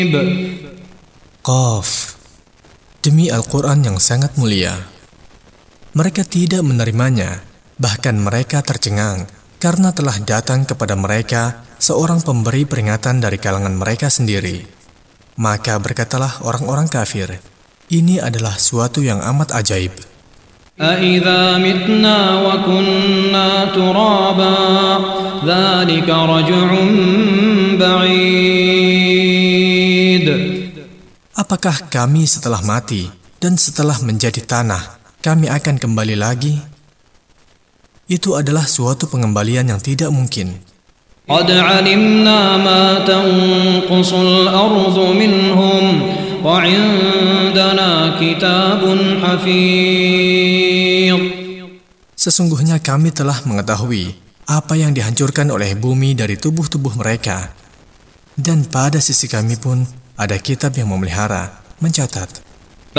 Qaf. Demi Al-Quran yang sangat mulia. Mereka tidak menerimanya, bahkan mereka tercengang karena telah datang kepada mereka seorang pemberi peringatan dari kalangan mereka sendiri. Maka berkatalah orang-orang kafir, ini adalah suatu yang amat ajaib. أَإِذَا مِتْنَا وَكُنَّا تُرَابًا ذَلِكَ رَجْعٌ بَعِيدٌ. Apakah kami setelah mati dan setelah menjadi tanah, kami akan kembali lagi? Itu adalah suatu pengembalian yang tidak mungkin. قَدْ عَلِمْنَا مَا تَنْقُصُ الْأَرْضُ مِنْهُمْ وَعِنْدَنَا كِتَابٌ حَفِيظٌ. Sesungguhnya kami telah mengetahui apa yang dihancurkan oleh bumi dari tubuh-tubuh mereka. Dan pada sisi kami pun ada kitab yang memelihara, mencatat.